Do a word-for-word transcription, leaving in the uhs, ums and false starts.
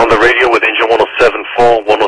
on the radio with engine one oh seven four one